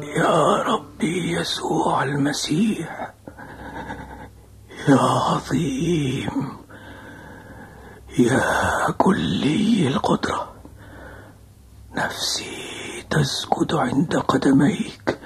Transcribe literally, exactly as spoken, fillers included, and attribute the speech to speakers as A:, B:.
A: يا ربي يسوع المسيح، يا عظيم، يا كلي القدرة، نفسي تسجد عند قدميك